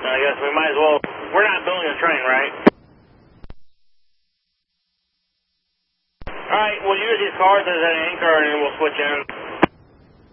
I guess we might as well. We're not building a train, right? Alright, we'll use these cars as an anchor and then we'll switch in.